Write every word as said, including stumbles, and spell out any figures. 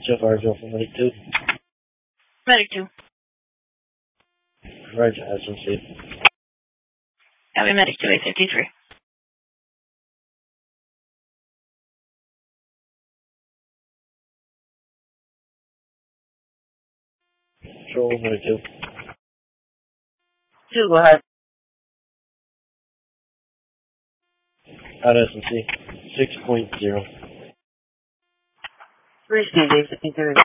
Jeff Argyle from Medic two. Medic two. Roger, S M C. Copy, Medic two, eight fifty-three. Control, Medic two. Two, go ahead. Out S M C. six point zero. Three, Steve, eight fifty-three.